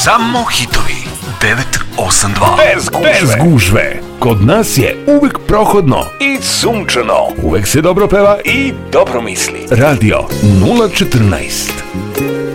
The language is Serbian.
Samo hitovi 982. Bez gužve. Kod nas je uvek prohodno I sunčano. uvek se dobro peva I dobro misli. Radio 014.